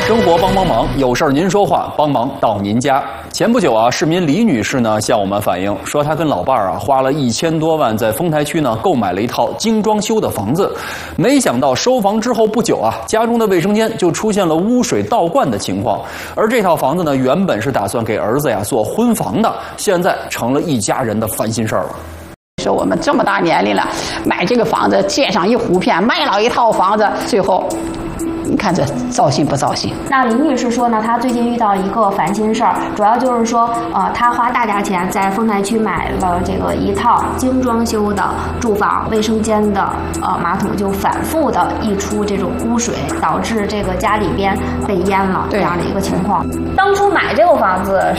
生活帮帮忙，有事儿您说话，帮忙到您家。前不久啊，市民李女士呢向我们反映说，她跟老伴儿啊花了1000多万在丰台区呢购买了一套精装修的房子，没想到收房之后不久啊，家中的卫生间就出现了污水倒灌的情况。而这套房子呢，原本是打算给儿子呀做婚房的，现在成了一家人的烦心事儿了。 说我们这么大年龄了，买这个房子借上一糊片，卖了一套房子，最后。你看这糟心不糟心？ 那李女士说呢，她最近遇到一个烦心事儿，主要就是说，她花大价钱在丰台区买了这个一套精装修的住房，卫生间的马桶就反复的溢出这种污水，导致这个家里边被淹了这样的一个情况。当初买这个房子